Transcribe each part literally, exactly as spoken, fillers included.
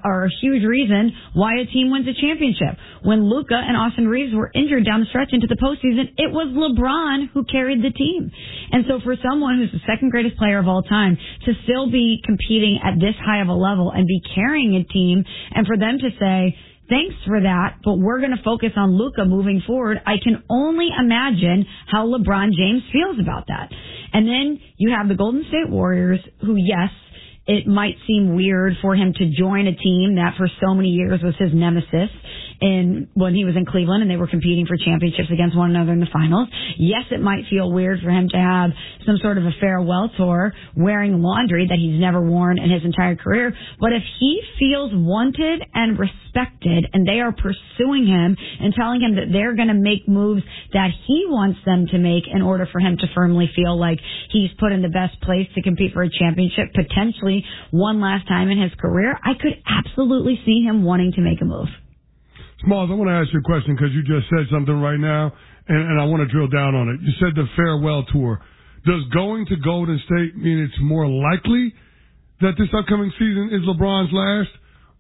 are a huge reason why a team wins a championship. When Luka and Austin Reeves were injured down the stretch into the postseason, it was LeBron who carried the team. And so for someone who's the second greatest player of all time to still be competing at this high of a level and be carrying a team, and for them to say, thanks for that, but we're going to focus on Luka moving forward, I can only imagine how LeBron James feels about that. And then you have the Golden State Warriors, who, yes, it might seem weird for him to join a team that for so many years was his nemesis in when he was in Cleveland and they were competing for championships against one another in the finals. Yes, it might feel weird for him to have some sort of a farewell tour wearing laundry that he's never worn in his entire career. But if he feels wanted and respected and they are pursuing him and telling him that they're going to make moves that he wants them to make in order for him to firmly feel like he's put in the best place to compete for a championship, potentially one last time in his career, I could absolutely see him wanting to make a move. Smalls, I want to ask you a question because you just said something right now, and, and I want to drill down on it. You said the farewell tour. Does going to Golden State mean it's more likely that this upcoming season is LeBron's last,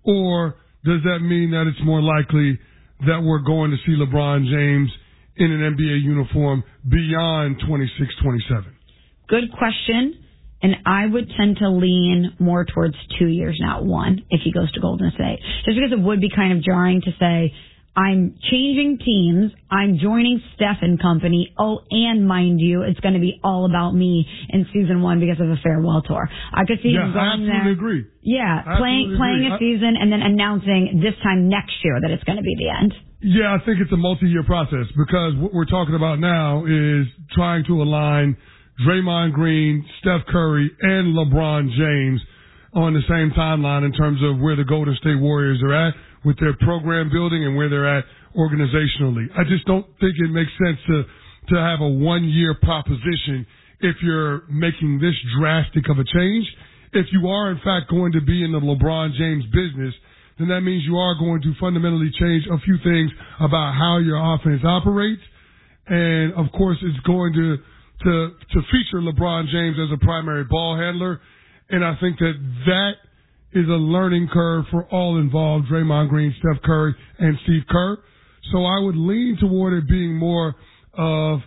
or does that mean that it's more likely that we're going to see LeBron James in an N B A uniform beyond twenty-six twenty-seven? Good question. And I would tend to lean more towards two years, not one, if he goes to Golden State. Just because it would be kind of jarring to say, I'm changing teams, I'm joining Steph and company, oh, and mind you, it's going to be all about me in season one because of a farewell tour. I could see yeah, him going I absolutely there. agree. Yeah, I playing absolutely playing agree. a season and then announcing this time next year that it's going to be the end. Yeah, I think it's a multi-year process because what we're talking about now is trying to align Draymond Green, Steph Curry, and LeBron James on the same timeline in terms of where the Golden State Warriors are at with their program building and where they're at organizationally. I just don't think it makes sense to to have a one-year proposition if you're making this drastic of a change. If you are, in fact, going to be in the LeBron James business, then that means you are going to fundamentally change a few things about how your offense operates. And, of course, it's going to to to feature LeBron James as a primary ball handler. And I think that that is a learning curve for all involved, Draymond Green, Steph Curry, and Steve Kerr. So I would lean toward it being more of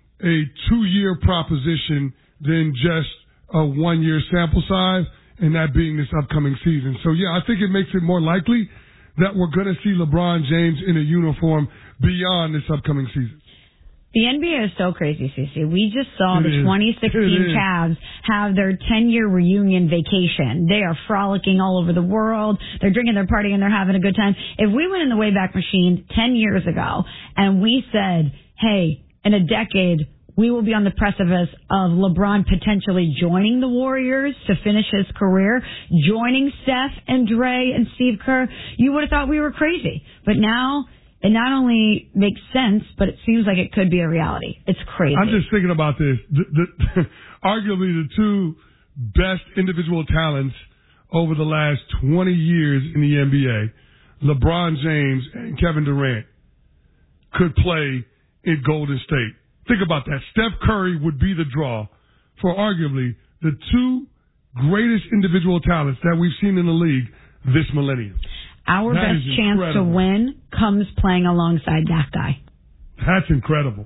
a two-year proposition than just a one-year sample size, and that being this upcoming season. So, yeah, I think it makes it more likely that we're going to see LeBron James in a uniform beyond this upcoming season. The N B A is so crazy, Cece. We just saw It the is. twenty sixteen Cavs have their ten-year reunion vacation. They are frolicking all over the world. They're drinking, they're partying, they're having a good time. If we went in the Wayback Machine ten years ago and we said, hey, in a decade, we will be on the precipice of LeBron potentially joining the Warriors to finish his career, joining Steph and Dre and Steve Kerr, you would have thought we were crazy. But now it not only makes sense, but it seems like it could be a reality. It's crazy. I'm just thinking about this. The, the, arguably the two best individual talents over the last twenty years in the N B A, LeBron James and Kevin Durant, could play in Golden State. Think about that. Steph Curry would be the draw for arguably the two greatest individual talents that we've seen in the league this millennium. Our that best chance to win comes playing alongside that guy. That's incredible.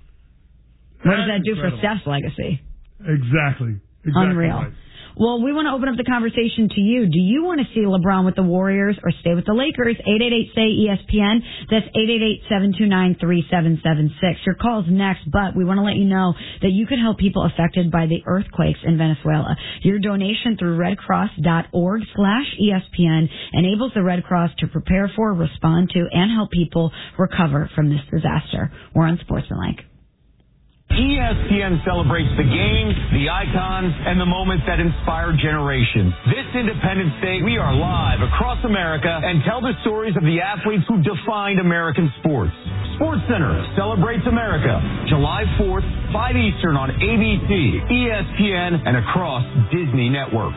What That's does that do incredible. for Steph's legacy? Exactly. exactly Unreal. Right. Well, we want to open up the conversation to you. Do you want to see LeBron with the Warriors or stay with the Lakers? eight eight eight, S A Y, E S P N. That's eight eight eight, seven two nine, three seven seven six. Your call's next, but we want to let you know that you can help people affected by the earthquakes in Venezuela. Your donation through redcross.org slash ESPN enables the Red Cross to prepare for, respond to, and help people recover from this disaster. We're on Sportsmanlike. E S P N celebrates the game, the icons, and the moments that inspire generations. This Independence Day, we are live across America and tell the stories of the athletes who defined American sports. SportsCenter celebrates America, July fourth, five Eastern on A B C, E S P N, and across Disney networks.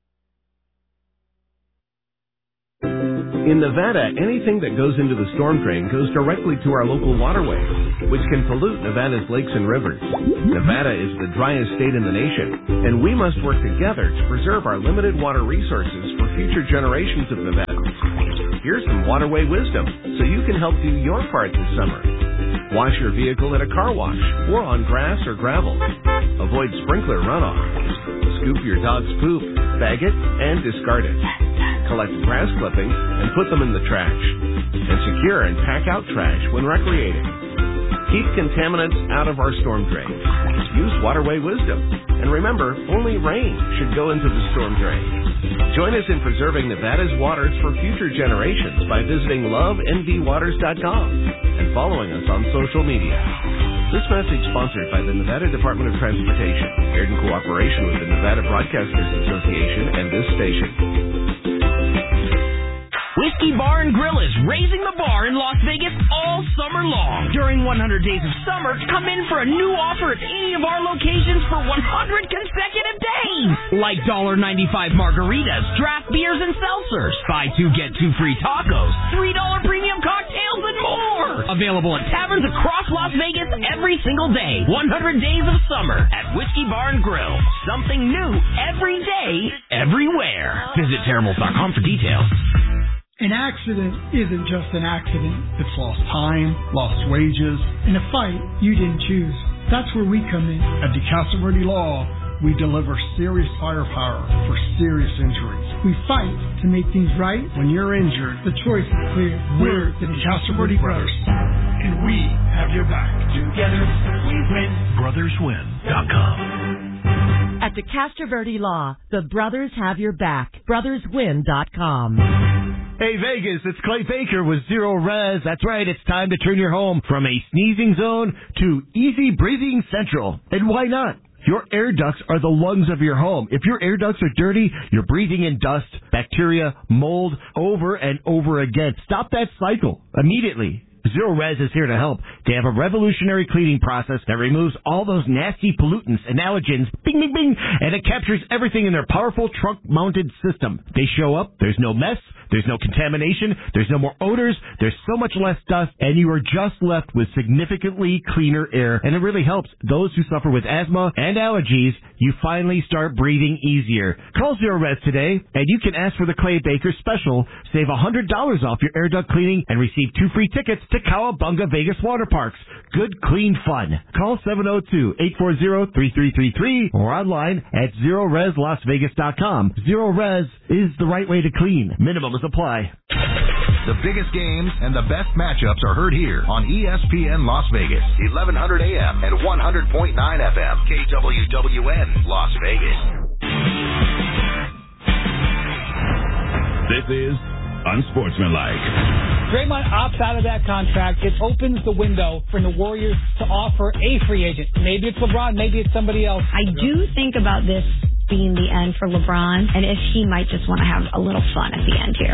In Nevada, anything that goes into the storm drain goes directly to our local waterways, which can pollute Nevada's lakes and rivers. Nevada is the driest state in the nation, and we must work together to preserve our limited water resources for future generations of Nevada. Here's some waterway wisdom so you can help do your part this summer. Wash your vehicle at a car wash or on grass or gravel. Avoid sprinkler runoff. Scoop your dog's poop, bag it, and discard it. Collect grass clippings and put them in the trash. And secure and pack out trash when recreating. Keep contaminants out of our storm drain. Use waterway wisdom. And remember, only rain should go into the storm drain. Join us in preserving Nevada's waters for future generations by visiting love n v waters dot com and following us on social media. This message sponsored by the Nevada Department of Transportation, aired in cooperation with the Nevada Broadcasters Association and this station. Whiskey Bar and Grill is raising the bar in Las Vegas all summer long. During one hundred days of summer, come in for a new offer at any of our locations for one hundred consecutive days. Like one ninety-five margaritas, draft beers, and seltzers. Buy two, get two free tacos, three dollars premium cocktails, and more. Available at taverns across Las Vegas every single day. one hundred days of summer at Whiskey Bar and Grill. Something new every day, everywhere. Visit terramals dot com for details. An accident isn't just an accident. It's lost time, lost wages, and a fight you didn't choose. That's where we come in. At DeCastro Verde Law, we deliver serious firepower for serious injuries. We fight to make things right. When you're injured, the choice is clear. We're the DeCastro Verde Brothers, and we have your back. Together, we win. brothers win dot com. At DeCastro Verde Law, the brothers have your back. brothers win dot com. Hey Vegas, it's Clay Baker with Zero Res. That's right, it's time to turn your home from a sneezing zone to easy breathing central. And why not? Your air ducts are the lungs of your home. If your air ducts are dirty, you're breathing in dust, bacteria, mold over and over again. Stop that cycle immediately. Zero Res is here to help. They have a revolutionary cleaning process that removes all those nasty pollutants and allergens, bing, bing, bing, and it captures everything in their powerful trunk-mounted system. They show up, there's no mess, there's no contamination, there's no more odors, there's so much less dust, and you are just left with significantly cleaner air, and it really helps those who suffer with asthma and allergies. You finally start breathing easier. Call Zero Res today, and you can ask for the Clay Baker special. Save one hundred dollars off your air duct cleaning and receive two free tickets to Cowabunga Vegas Water Parks. Good, clean fun. Call seven oh two, eight four zero, three three three three or online at zero res las vegas dot com. Zero Res is the right way to clean. Minimums apply. The biggest games and the best matchups are heard here on E S P N Las Vegas, eleven hundred A M and one hundred point nine F M, K W W N, Las Vegas. This is unsportsmanlike. Draymond opts out of that contract. It opens the window for the Warriors to offer a free agent. Maybe it's LeBron, maybe it's somebody else. I do think about this being the end for LeBron, and if he might just want to have a little fun at the end here.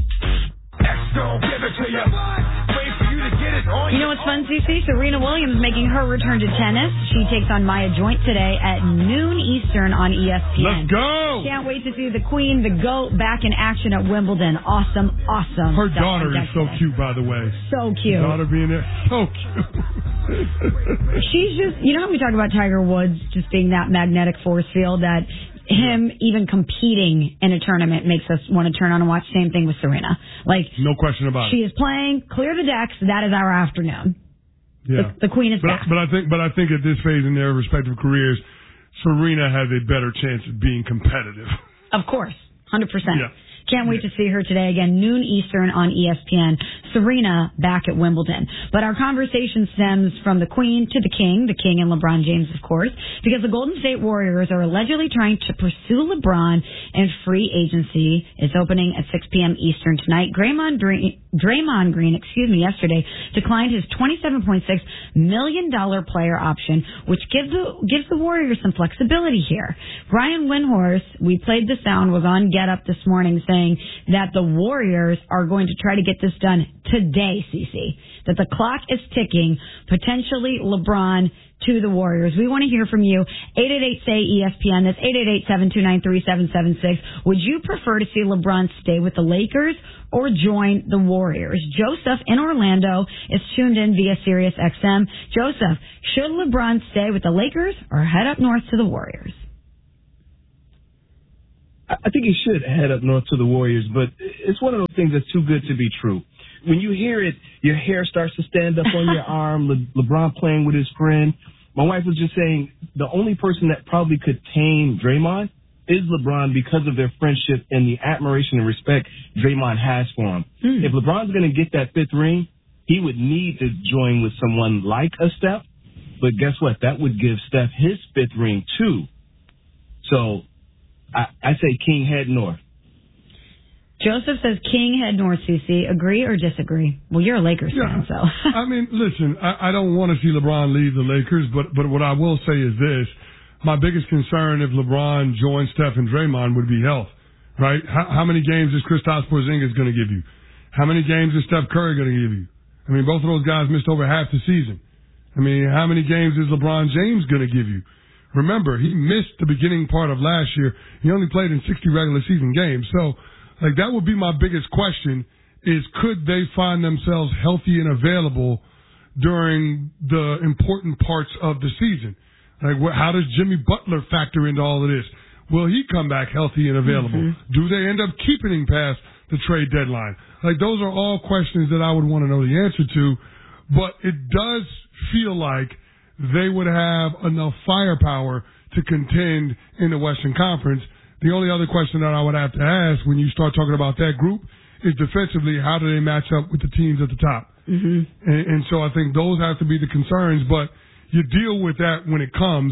You know what's fun, Cece? Serena Williams making her return to tennis. She takes on Maya Joint today at noon Eastern on E S P N. Let's go! Can't wait to see the Queen, the GOAT, back in action at Wimbledon. Awesome, awesome. Her daughter is so cute, by the way. So cute. Her daughter being there, so cute. She's just, you know how we talk about Tiger Woods just being that magnetic force field that him even competing in a tournament makes us want to turn on and watch. Same thing with Serena. Like, no question about she it. She is playing clear the decks. That is our afternoon. Yeah. The, the Queen is but, back. But I think, but I think at this phase in their respective careers, Serena has a better chance of being competitive. Of course, one hundred percent. Yeah. Can't wait to see her today again, noon Eastern on E S P N. Serena back at Wimbledon. But our conversation stems from the Queen to the King, the King and LeBron James, of course, because the Golden State Warriors are allegedly trying to pursue LeBron in free agency. It's opening at six p.m. Eastern tonight. Draymond Green, Draymond Green, excuse me, yesterday declined his twenty-seven point six million dollars player option, which gives the, gives the Warriors some flexibility here. Brian Windhorst, we played the sound, was on Get Up this morning saying that the Warriors are going to try to get this done today, Cece. That the clock is ticking, potentially LeBron to the Warriors. We want to hear from you. eight eight eight, S A Y, E S P N. That's eight eight eight, seven two nine, three seven seven six. Would you prefer to see LeBron stay with the Lakers or join the Warriors? Joseph in Orlando is tuned in via Sirius X M. Joseph, should LeBron stay with the Lakers or head up north to the Warriors? I think he should head up north to the Warriors, but it's one of those things that's too good to be true. When you hear it, your hair starts to stand up on your arm, Le- LeBron playing with his friend. My wife was just saying the only person that probably could tame Draymond is LeBron because of their friendship and the admiration and respect Draymond has for him. Hmm. If LeBron's going to get that fifth ring, he would need to join with someone like a Steph. But guess what? That would give Steph his fifth ring, too. So I, I say King head north. Joseph says King head north, C C. Agree or disagree? Well, you're a Lakers yeah. fan, so. I mean, listen, I, I don't want to see LeBron leave the Lakers, but, but what I will say is this. My biggest concern if LeBron joins Steph and Draymond would be health, right? How, how many games is Kristaps Porzingis going to give you? How many games is Steph Curry going to give you? I mean, both of those guys missed over half the season. I mean, how many games is LeBron James going to give you? Remember, he missed the beginning part of last year. He only played in sixty regular season games. So, like, that would be my biggest question is could they find themselves healthy and available during the important parts of the season? Like, how does Jimmy Butler factor into all of this? Will he come back healthy and available? Mm-hmm. Do they end up keeping him past the trade deadline? Like, those are all questions that I would want to know the answer to. But it does feel like they would have enough firepower to contend in the Western Conference. The only other question that I would have to ask when you start talking about that group is defensively, how do they match up with the teams at the top? Mm-hmm. And, and so I think those have to be the concerns. But you deal with that when it comes.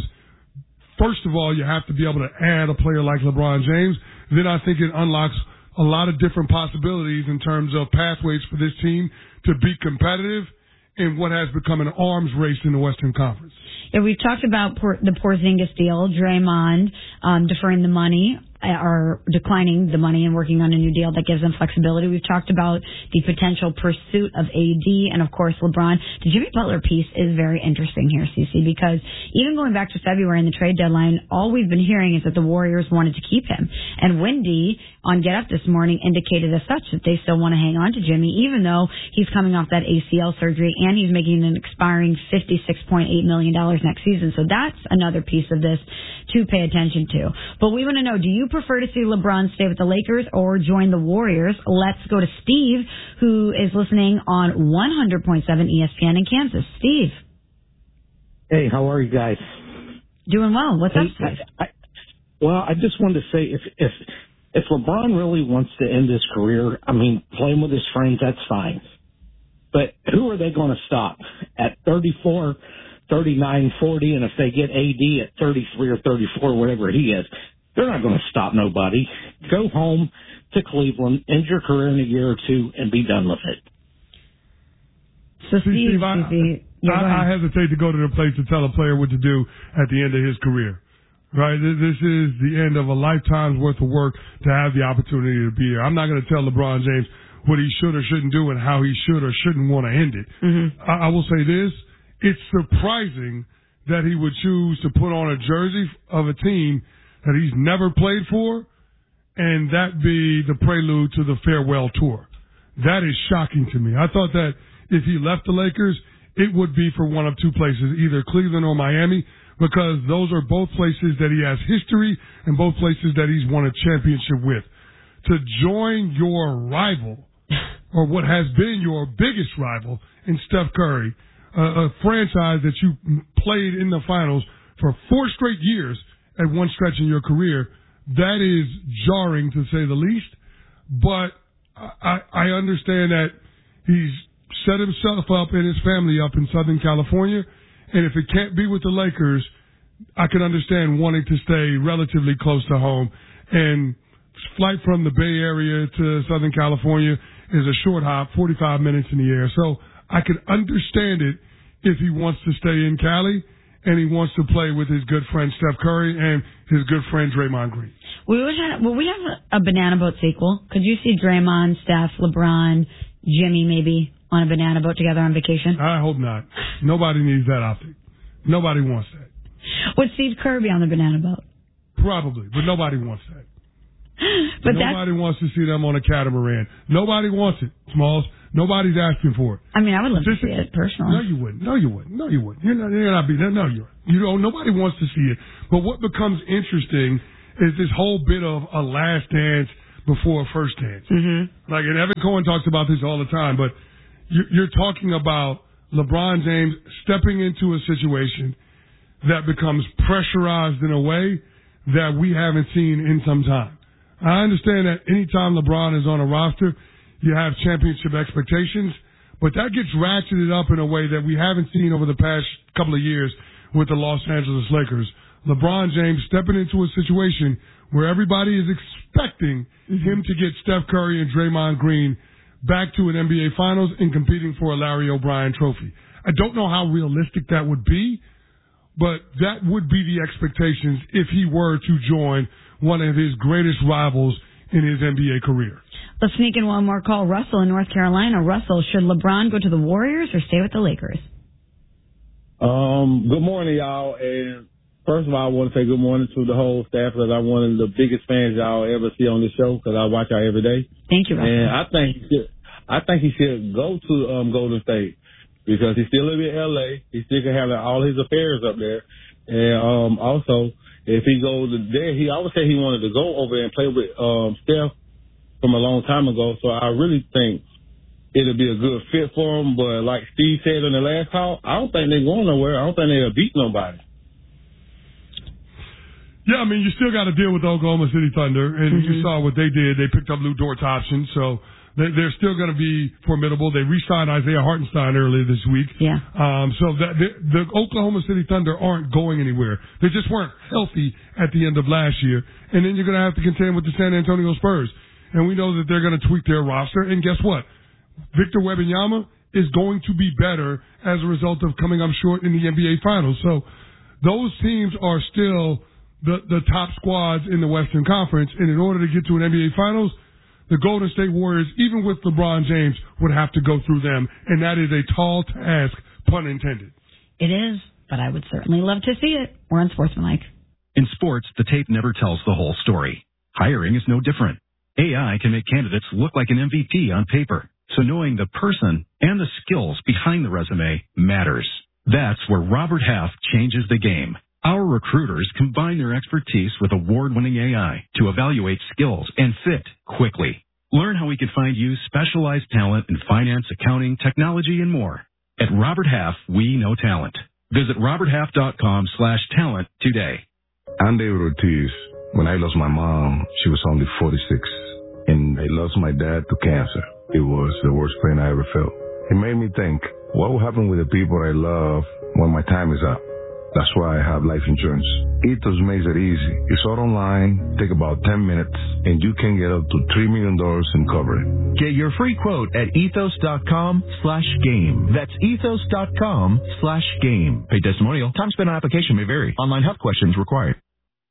First of all, you have to be able to add a player like LeBron James. Then I think it unlocks a lot of different possibilities in terms of pathways for this team to be competitive in what has become an arms race in the Western Conference. Yeah, we've talked about Por- the Porzingis deal, Draymond um, deferring the money or declining the money and working on a new deal that gives them flexibility. We've talked about the potential pursuit of A D and, of course, LeBron. The Jimmy Butler piece is very interesting here, C C, because even going back to February and the trade deadline, all we've been hearing is that the Warriors wanted to keep him. And Wendy on Get Up this morning indicated as such that they still want to hang on to Jimmy, even though he's coming off that A C L surgery and he's making an expiring fifty-six point eight million dollars next season. So that's another piece of this to pay attention to. But we want to know, do you prefer to see LeBron stay with the Lakers or join the Warriors? Let's go to Steve, who is listening on one hundred point seven E S P N in Kansas. Steve. Hey, how are you guys? Doing well. What's hey, up, Steve? I, I, well, I just wanted to say, if if if LeBron really wants to end his career, I mean, playing with his friends, that's fine. But who are they going to stop at thirty-four, thirty-nine, forty, and if they get A D at thirty-three or thirty-four, whatever he is, they're not going to stop nobody. Go home to Cleveland, end your career in a year or two, and be done with it. So, Steve, Steve I, Steve, yeah, I, I hesitate to go to the place to tell a player what to do at the end of his career. Right? This is the end of a lifetime's worth of work to have the opportunity to be here. I'm not going to tell LeBron James what he should or shouldn't do and how he should or shouldn't want to end it. Mm-hmm. I, I will say this. It's surprising that he would choose to put on a jersey of a team that he's never played for, and that be the prelude to the farewell tour. That is shocking to me. I thought that if he left the Lakers, it would be for one of two places, either Cleveland or Miami, because those are both places that he has history and both places that he's won a championship with. To join your rival, or what has been your biggest rival in Steph Curry, a, a franchise that you played in the finals for four straight years at one stretch in your career, that is jarring to say the least. But I, I understand that he's set himself up and his family up in Southern California, and if it can't be with the Lakers, I can understand wanting to stay relatively close to home. And flight from the Bay Area to Southern California is a short hop, forty-five minutes in the air. So I can understand it if he wants to stay in Cali and he wants to play with his good friend Steph Curry and his good friend Draymond Green. We would have, will we have a, a Banana Boat sequel? Could you see Draymond, Steph, LeBron, Jimmy maybe on a banana boat together on vacation? I hope not. Nobody needs that outfit. Nobody wants that. Would Steve Kerr be on the banana boat? Probably, but nobody wants that. But nobody wants to see them on a catamaran. Nobody wants it, Smalls. Nobody's asking for it. I mean, I would love Just, to see it personally. No, you wouldn't. No, you wouldn't. No, you wouldn't. You're not. You're not being. No, you're. You know, nobody wants to see it. But what becomes interesting is this whole bit of a last dance before a first dance. Mm-hmm. Like, and Evan Cohen talks about this all the time, but you're talking about LeBron James stepping into a situation that becomes pressurized in a way that we haven't seen in some time. I understand that anytime LeBron is on a roster, you have championship expectations, but that gets ratcheted up in a way that we haven't seen over the past couple of years with the Los Angeles Lakers. LeBron James stepping into a situation where everybody is expecting mm-hmm. him to get Steph Curry and Draymond Green back to an N B A Finals and competing for a Larry O'Brien trophy. I don't know how realistic that would be, but that would be the expectations if he were to join one of his greatest rivals in his N B A career. Let's sneak in one more call. Russell in North Carolina. Russell, should LeBron go to the Warriors or stay with the Lakers? Um, good morning, y'all. And first of all, I want to say good morning to the whole staff, because I'm one of the biggest fans y'all ever see on this show, because I watch y'all every day. Thank you, Russell. And I think he should, I think he should go to um, Golden State, because he still lives in L A. He still can have all his affairs up there. And um, also, if he goes there, he always said he wanted to go over there and play with um, Steph from a long time ago. So I really think it'll be a good fit for him. But like Steve said on the last call, I don't think they're going nowhere. I don't think they'll beat nobody. Yeah, I mean, you still got to deal with the Oklahoma City Thunder, and mm-hmm. you saw what they did. They picked up Lou Dort's option, so they're still going to be formidable. They re-signed Isaiah Hartenstein earlier this week. Yeah. Um, so that, the, the Oklahoma City Thunder aren't going anywhere. They just weren't healthy at the end of last year. And then you're going to have to contend with the San Antonio Spurs. And we know that they're going to tweak their roster. And guess what? Victor Wembanyama is going to be better as a result of coming up short in the N B A Finals. So those teams are still the, the top squads in the Western Conference. And in order to get to an N B A Finals, the Golden State Warriors, even with LeBron James, would have to go through them. And that is a tall task, pun intended. It is, but I would certainly love to see it. We're on Sportsmanlike. In sports, the tape never tells the whole story. Hiring is no different. A I can make candidates look like an M V P on paper. So knowing the person and the skills behind the resume matters. That's where Robert Half changes the game. Our recruiters combine their expertise with award-winning A I to evaluate skills and fit quickly. Learn how we can find you specialized talent in finance, accounting, technology, and more. At Robert Half, we know talent. Visit roberthalf.com slash talent today. I'm David Ortiz. When I lost my mom, she was only forty-six. And I lost my dad to cancer. It was the worst pain I ever felt. It made me think, what will happen with the people I love when my time is up? That's why I have life insurance. Ethos makes it easy. It's all online, take about ten minutes, and you can get up to three million dollars in coverage. Get your free quote at ethos.com slash game. That's ethos.com slash game. Paid testimonial. Time spent on application may vary. Online health questions required.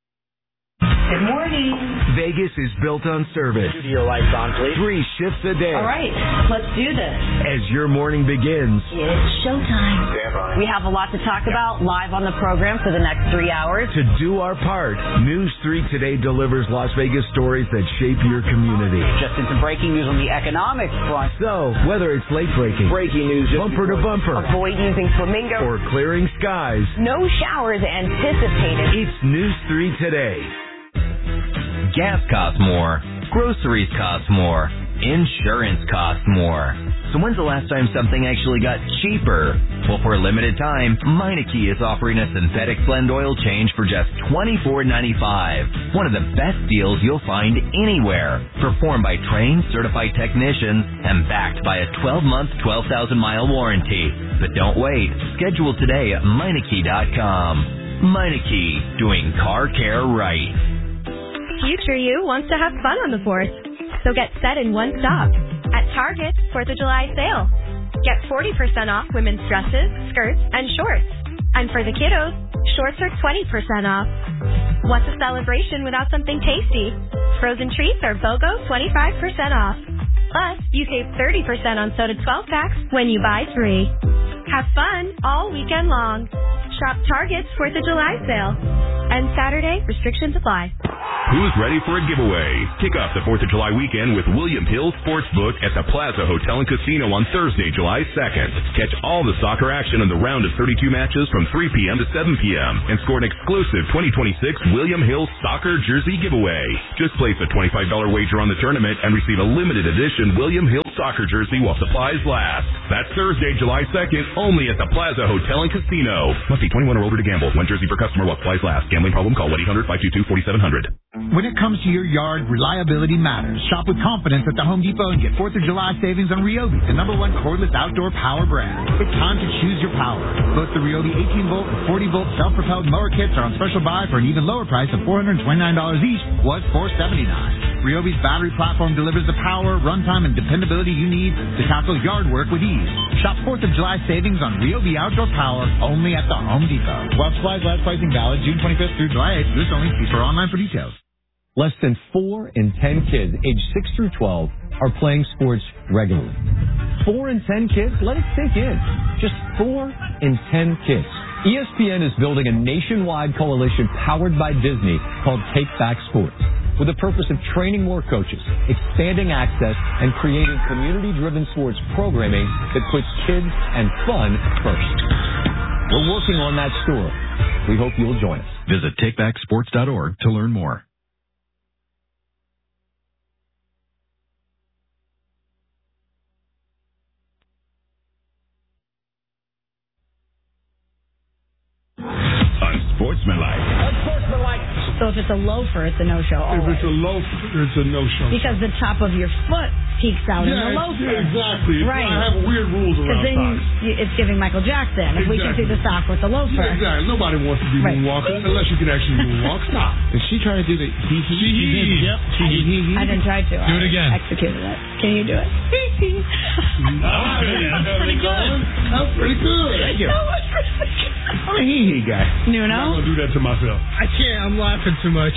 Good morning. Vegas is built on service. Studio lights on, please. Three shifts a day. All right, let's do this. As your morning begins. It's showtime. We have a lot to talk about live on the program for the next three hours. To do our part, News three Today delivers Las Vegas stories that shape your community. Just in some breaking news on the economic front. So, whether it's late breaking, breaking news, bumper to bumper, avoid using flamingo, or clearing skies, no showers anticipated. It's News three Today. Gas costs more. Groceries cost more. Insurance costs more. So when's the last time something actually got cheaper? Well, for a limited time, Meineke is offering a synthetic blend oil change for just twenty-four ninety-five. One of the best deals you'll find anywhere. Performed by trained, certified technicians and backed by a twelve-month, twelve thousand mile warranty. But don't wait. Schedule today at Meineke dot com. Meineke, doing car care right. Future you wants to have fun on the fourth, so get set in one stop. At Target's fourth of July sale. Get forty percent off women's dresses, skirts, and shorts. And for the kiddos, shorts are twenty percent off. What's a celebration without something tasty? Frozen treats are BOGO twenty-five percent off. Plus, you save thirty percent on soda twelve packs when you buy three. Have fun all weekend long. Shop Target's fourth of July sale. And Saturday, restrictions apply. Who's ready for a giveaway? Kick off the fourth of July weekend with William Hill Sportsbook at the Plaza Hotel and Casino on Thursday, July second. Catch all the soccer action in the round of thirty-two matches from three p.m. to seven p.m. and score an exclusive twenty twenty-six William Hill soccer jersey giveaway. Just place a twenty-five dollars wager on the tournament and receive a limited edition William Hill soccer jersey while supplies last. That's Thursday, July second, only at the Plaza Hotel and Casino. Must be twenty-one or older to gamble. One jersey per customer while supplies last. Gambling problem? Call one eight hundred five two two four seven zero zero. When it comes to your yard, reliability matters. Shop with confidence at the Home Depot and get fourth of July savings on Ryobi, the number one cordless outdoor power brand. It's time to choose your power. Both the Ryobi eighteen volt and forty volt self-propelled mower kits are on special buy for an even lower price of four hundred twenty-nine dollars each, was four hundred seventy-nine dollars. Ryobi's battery platform delivers the power, runtime, and dependability you need to tackle yard work with ease. Shop fourth of July savings on Ryobi outdoor power only at the Home Depot. While supplies last, pricing valid June twenty-fifth through July eighth. This only. See for online for details. Less than four in ten kids aged six through twelve are playing sports regularly. Four in ten kids? Let it sink in. Just four in ten kids. E S P N is building a nationwide coalition powered by Disney called Take Back Sports, with the purpose of training more coaches, expanding access, and creating community-driven sports programming that puts kids and fun first. We're working on that story. We hope you'll join us. Visit take back sports dot org to learn more. Unsportsmanlike. Unsportsmanlike. So if it's a loafer, it's a no-show. If Always. it's a loafer, it's a no-show. Because the top of your foot peeks out yeah, in the loafer. Yeah, exactly. Right. I have weird rules around Because then socks. you, it's giving Michael Jackson. If Exactly. we can see the sock with the loafer. Yeah, exactly. Nobody wants to be Right. moonwalking unless you can actually moonwalk. Stop. Is she trying to do the he he? She he. Yep. She he he. I didn't try to. Do it I again. Executed it. Can you do it? That's pretty good. That's pretty good. Thank you. I'm a hee hee guy. Nuno? I'm not going to do that to myself. I can't. I'm laughing too much.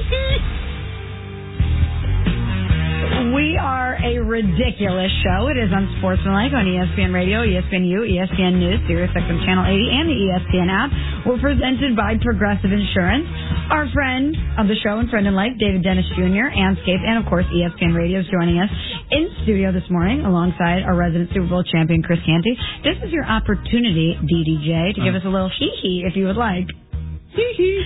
We are a ridiculous show. It is Unsportsmanlike on E S P N Radio, E S P N U, E S P N News, Sirius X M Channel eighty, and the E S P N app. We're presented by Progressive Insurance. Our friend of the show and friend in life, David Dennis Junior, Anscape, and of course E S P N Radio is joining us in studio this morning alongside our resident Super Bowl champion, Chris Canty. This is your opportunity, D D J, to give us a little hee-hee if you would like. Hee-hee.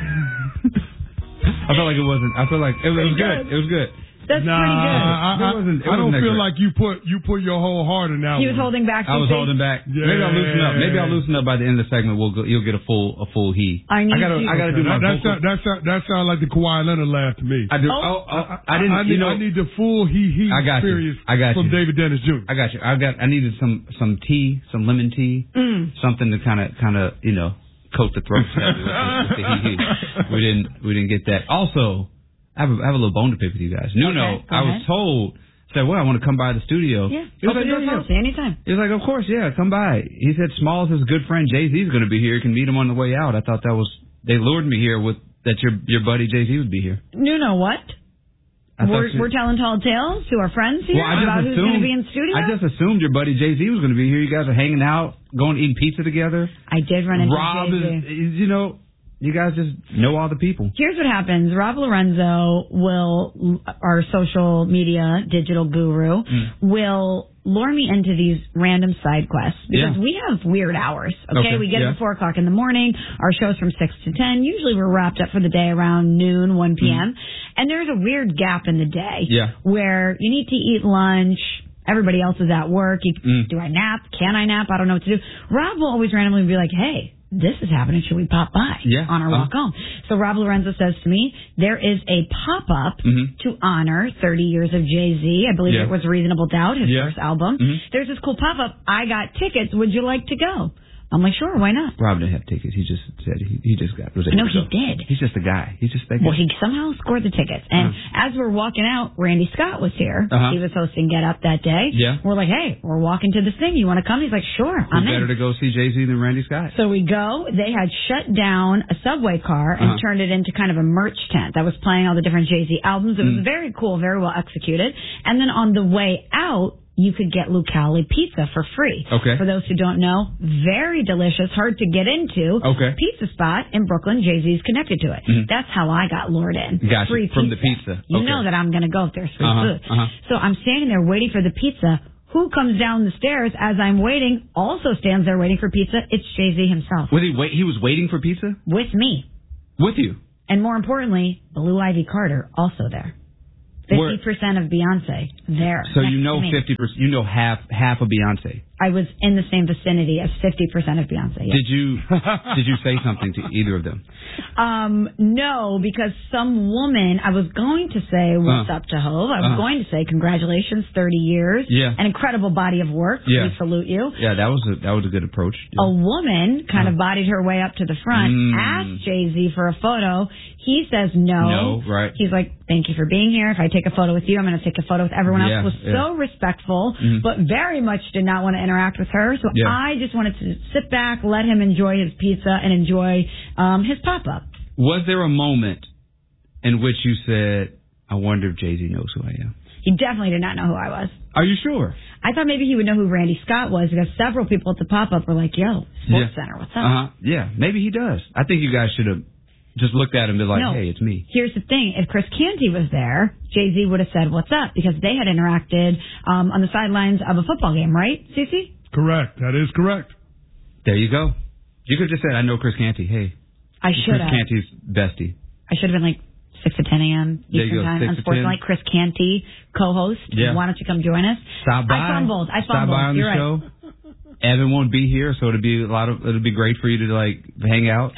I felt like it wasn't. I feel like it was, it was good. It was good. That's nah, pretty good. I, I, It wasn't- it I don't wasn't feel that like you put you put your whole heart in that He was one. holding back. I was you holding think? back. Maybe I'll loosen up. Maybe I'll loosen up by the end of the segment. We'll go, you'll get a full a full he. I need gotta you. I gotta do my that, vocal. that, that, sound, that sound like the Kawhi Leonard laugh to me. I do. Oh. Oh, oh, I, I didn't. I need, you know, I need the full he he I got you. experience I got from you. David Dennis Junior I got you. I got. I needed some some tea, some lemon tea, Mm. something to kind of kind of you know coat the throat. with the, with the hee hee. We didn't we didn't get that. Also, I have a, I have a little bone to pick with you guys. Nuno, Okay, go I was ahead. told. Said, well, I want to come by the studio. Yeah. He was Open like, doors yeah, policy anytime. He was like, of course, yeah, come by. He said, Smalls, his good friend Jay-Z is going to be here. You can meet him on the way out. I thought that was, they lured me here with that your your buddy Jay-Z would be here. Nuno, what? I We're, thought you- we're telling tall tales to our friends here Well, I just about who's going to assumed- be in studio? I just assumed your buddy Jay-Z was going to be here. You guys are hanging out, going eating pizza together. I did run into Rob Jay-Z. is, you know, you guys just know all the people. Here's what happens. Rob Lorenzo will, our social media digital guru, Mm. will lure me into these random side quests because Yeah. we have weird hours. Okay, Okay, we get yeah. up at four o'clock in the morning. Our show's from six to ten. Usually we're wrapped up for the day around noon, one p.m. And there's a weird gap in the day Yeah. where you need to eat lunch. Everybody else is at work. You, Mm. Do I nap? Can I nap? I don't know what to do. Rob will always randomly be like, hey, this is happening. Should we pop by Yeah. on our Uh-huh. walk home? So Rob Lorenzo says to me, there is a pop-up Mhm. to honor thirty years of Jay-Z. I believe Yeah. it was Reasonable Doubt, his Yeah. first album. Mhm. There's this cool pop-up. I got tickets. Would you like to go? I'm like, sure, why not? Rob didn't have tickets. He just said he, he just got. Was No, able to he go. did. He's just a guy. He's just that guy. Well, he somehow scored the tickets. And Uh. as we're walking out, Randy Scott was here. Uh-huh. He was hosting Get Up that day. Yeah. We're like, hey, we're walking to this thing. You want to come? He's like, sure, Who I'm better in. to go see Jay-Z than Randy Scott? So we go. They had shut down a subway car and Uh-huh. turned it into kind of a merch tent that was playing all the different Jay-Z albums. It was Mm. very cool, very well executed. And then on the way out, you could get Lucali pizza for free. Okay. For those who don't know, very delicious, hard to get into. Okay. Pizza spot in Brooklyn. Jay-Z's connected to it. Mhm. That's how I got lured in. Gotcha. Free From pizza. the pizza. You Okay. know that I'm going to go if there's free Uh-huh, food. uh-huh. So I'm standing there waiting for the pizza. Who comes down the stairs as I'm waiting, also stands there waiting for pizza? It's Jay-Z himself. Was he wait? He was waiting for pizza With me. with you. And more importantly, Blue Ivy Carter also there. Where- fifty percent of Beyonce there. So next you know to me. fifty percent. You know half half of Beyonce. I was in the same vicinity as fifty percent of Beyonce. Yes. Did you did you say something to either of them? Um, no, because some woman, I was going to say what's Uh. up to Hove. I was Uh. going to say congratulations, thirty years. Yeah. An incredible body of work. Yeah. We salute you. Yeah, that was a that was a good approach. A woman kind of bodied her way up to the front, Mm. asked Jay-Z for a photo. He says no. No, right. He's like, thank you for being here. If I take a photo with you, I'm going to take a photo with everyone else. Yeah, Was yeah. so respectful, Mhm. but very much did not want to interact with her. So Yeah. I just wanted to sit back, let him enjoy his pizza and enjoy um, his pop-up. Was there a moment in which you said, "I wonder if Jay-Z knows who I am"? He definitely did not know who I was. Are you sure? I thought maybe he would know who Randy Scott was because several people at the pop-up were like, yo, Sports Yeah. Center, what's up? Uh huh. Yeah, maybe he does. I think you guys should have just looked at him and been like, No. "Hey, it's me." Here's the thing. If Chris Canty was there, Jay-Z would have said, what's up? Because they had interacted um, on the sidelines of a football game, right, Cece? Correct. That is correct. There you go. You could have just said, "I know Chris Canty." Hey, I Chris should have. Canty's bestie. I should have been like six to ten a.m. There you Eastern go, time. six to Unfortunately, ten. Chris Canty, co-host. Yeah. Why don't you come join us? Stop by. I fumbled. I Stop fumbled. by on the You're right. show. Evan won't be here, so it'll be a lot of. It'll be great for you to like hang out.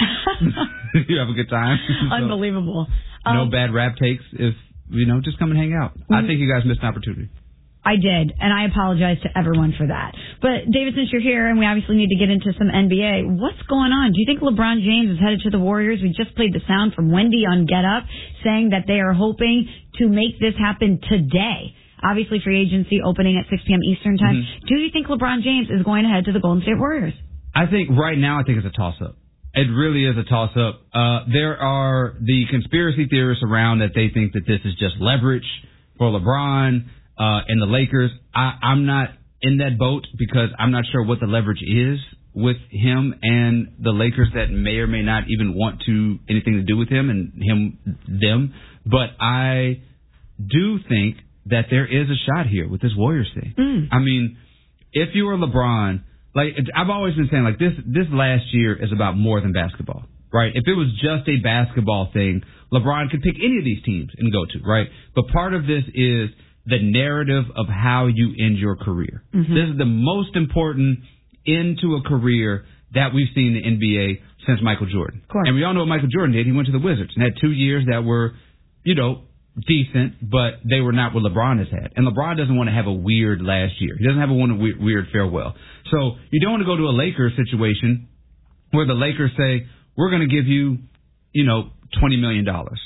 You have a good time. So, Unbelievable. no Um, bad rap takes. If you know, just come and hang out. I think you guys missed an opportunity. I did, and I apologize to everyone for that. But, David, since you're here, and we obviously need to get into some N B A, what's going on? Do you think LeBron James is headed to the Warriors? We just played the sound from Wendy on Get Up saying that they are hoping to make this happen today. Obviously, free agency opening at six p.m. Eastern time. Mm-hmm. Do you think LeBron James is going to head to the Golden State Warriors? I think right now, I think it's a toss-up. It really is a toss-up. Uh, there are the conspiracy theorists around that they think that this is just leverage for LeBron uh, and the Lakers. I, I'm not in that boat because I'm not sure what the leverage is with him and the Lakers that may or may not even want to anything to do with him and him them. But I do think that there is a shot here with this Warriors thing. Mm. I mean, if you were LeBron, like I've always been saying, like this this last year is about more than basketball, right? If it was just a basketball thing, LeBron could pick any of these teams and go to, right? But part of this is the narrative of how you end your career. Mm-hmm. This is the most important end to a career that we've seen in the N B A since Michael Jordan. And we all know what Michael Jordan did. He went to the Wizards and had two years that were, you know, decent, but they were not what LeBron has had. And LeBron doesn't want to have a weird last year. He doesn't have a one weird, weird farewell. So you don't want to go to a Lakers situation where the Lakers say, we're going to give you, you know, twenty million dollars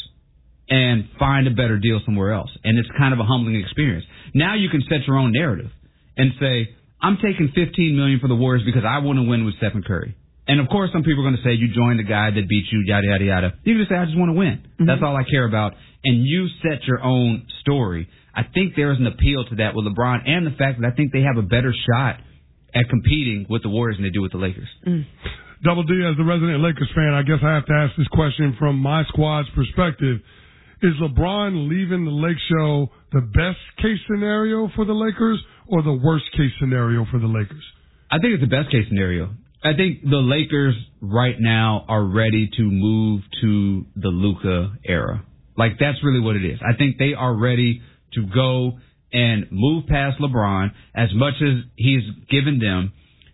and find a better deal somewhere else. And it's kind of a humbling experience. Now you can set your own narrative and say, I'm taking fifteen million dollars for the Warriors because I want to win with Stephen Curry. And, of course, some people are going to say, you joined the guy that beat you, yada, yada, yada. You can just say, I just want to win. Mm-hmm. That's all I care about. And you set your own story. I think there is an appeal to that with LeBron and the fact that I think they have a better shot at competing with the Warriors than they do with the Lakers. Mm. Double D, as the resident Lakers fan, I guess I have to ask this question from my squad's perspective. Is LeBron leaving the Lake Show the best case scenario for the Lakers or the worst case scenario for the Lakers? I think it's the best case scenario. I think the Lakers right now are ready to move to the Luka era. Like, that's really what it is. I think they are ready to go and move past LeBron as much as he's given them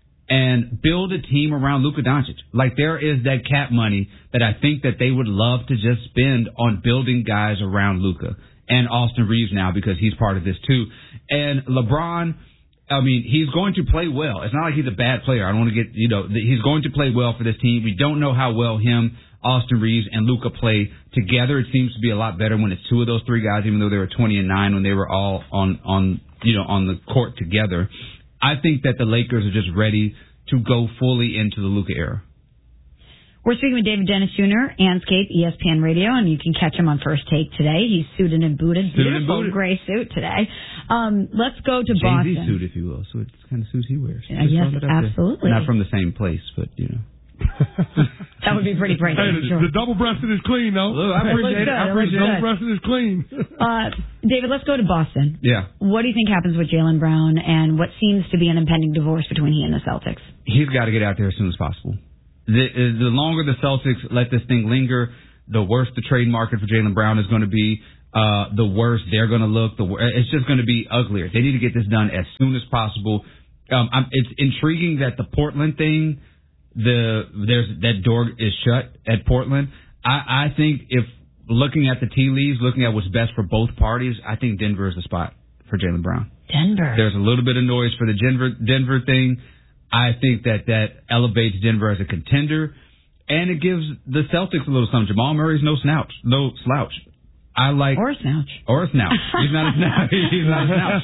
and build a team around Luka Doncic. Like, there is that cap money that I think that they would love to just spend on building guys around Luka and Austin Reeves now because he's part of this too. And LeBron, I mean, he's going to play well. It's not like he's a bad player. I don't want to get, you know, he's going to play well for this team. We don't know how well him, Austin Reeves, and Luka play together. It seems to be a lot better when it's two of those three guys, even though they were twenty and nine when they were all on, on, you know, on the court together. I think that the Lakers are just ready to go fully into the Luka era. We're speaking with David Dennis Junior, Anscape, E S P N Radio, and you can catch him on First Take today. He's suited and booted. Suited and Beautiful booted. gray suit today. Um, let's go to Jay-Z Boston. suit, if you will. So it's the kind of suit he wears. Uh, Just yes, throwing it out there. absolutely. Not from the same place, but, you know. That would be pretty great. Hey, the, sure. the double-breasted is clean, though. Look, I appreciate it. Good. I It appreciate looks it. Double-breasted is clean. Uh, David, let's go to Boston. Yeah. What do you think happens with Jaylen Brown and what seems to be an impending divorce between he and the Celtics? He's got to get out there as soon as possible. The, the longer the Celtics let this thing linger, the worse the trade market for Jaylen Brown is going to be. Uh, the worse they're going to look. The wor- it's just going to be uglier. They need to get this done as soon as possible. Um, I'm, it's intriguing that the Portland thing, the there's that door is shut at Portland. I, I think if looking at the tea leaves, looking at what's best for both parties, I think Denver is the spot for Jaylen Brown. Denver. There's a little bit of noise for the Denver Denver thing. I think that that elevates Denver as a contender, and it gives the Celtics a little something. Jamal Murray's no slouch, no slouch. I like or a snouch. Or a snouch. He's not a snouch. He's not a snouch.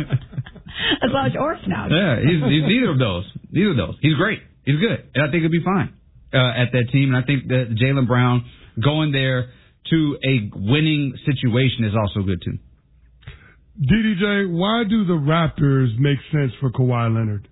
A slouch or a snouch. Yeah, he's, he's neither of those. Neither of those. He's great. He's good, and I think he'll be fine uh, at that team. And I think that Jaylen Brown going there to a winning situation is also good too. D D J, why do the Raptors make sense for Kawhi Leonard?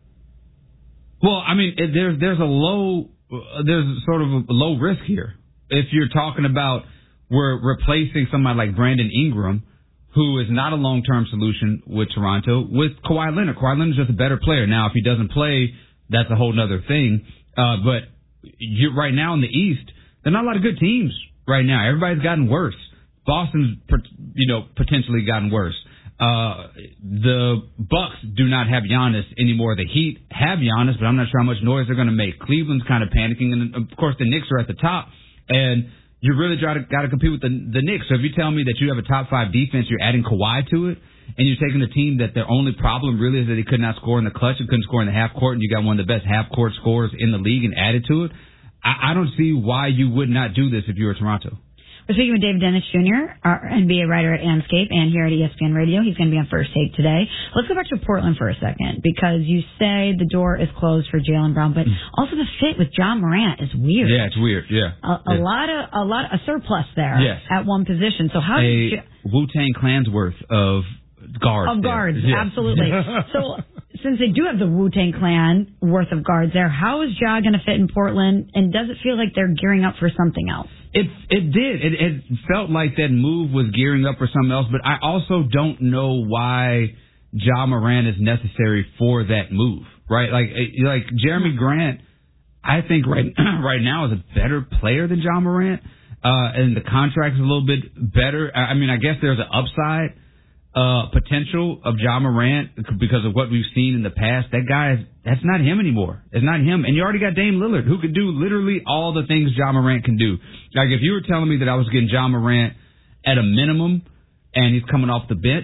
Well, I mean, it, there's there's a low uh, there's sort of a low risk here. If you're talking about we're replacing somebody like Brandon Ingram, who is not a long-term solution with Toronto, with Kawhi Leonard. Kawhi Leonard's just a better player. Now, if he doesn't play, that's a whole other thing. Uh, but you right now in the East, there are not a lot of good teams right now. Everybody's gotten worse. Boston's, you know, potentially gotten worse. Uh, the Bucks do not have Giannis anymore. The Heat have Giannis, but I'm not sure how much noise they're going to make. Cleveland's kind of panicking, and of course the Knicks are at the top, and you really try to got to compete with the the Knicks. So if you tell me that you have a top five defense, you're adding Kawhi to it, and you're taking a team that their only problem really is that they could not score in the clutch and couldn't score in the half court, and you got one of the best half court scorers in the league and added to it, I, I don't see why you would not do this if you were Toronto. We're speaking with David Dennis Junior, our N B A writer at Anscape and here at E S P N Radio. He's going to be on First Take today. Let's go back to Portland for a second because you say the door is closed for Jaylen Brown, but also the fit with John Morant is weird. Yeah, it's weird. Yeah, a, a yeah. lot of a lot a surplus there yes. at one position. So how a did you, Wu-Tang Clan's worth of guards? Of guards, yes. absolutely. So since they do have the Wu-Tang Clan worth of guards there, how is Ja going to fit in Portland? And does it feel like they're gearing up for something else? It it did. It, it felt like that move was gearing up for something else, but I also don't know why Ja Morant is necessary for that move, right? Like like Jeremy Grant, I think right right now is a better player than Ja Morant, uh, and the contract is a little bit better. I mean, I guess there's an upside uh, potential of Ja Morant because of what we've seen in the past. That guy is that's not him anymore. It's not him. And you already got Dame Lillard, who can do literally all the things Ja Morant can do. Like, if you were telling me that I was getting Ja Morant at a minimum and he's coming off the bench,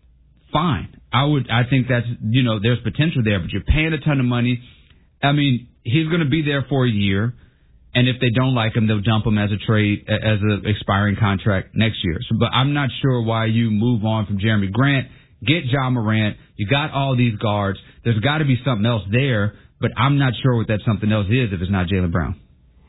fine. I would, I think that's, you know, there's potential there, but you're paying a ton of money. I mean, he's going to be there for a year. And if they don't like him, they'll dump him as a trade, as an expiring contract next year. So, but I'm not sure why you move on from Jeremy Grant, get Ja Morant. You got all these guards. There's got to be something else there, but I'm not sure what that something else is if it's not Jaylen Brown.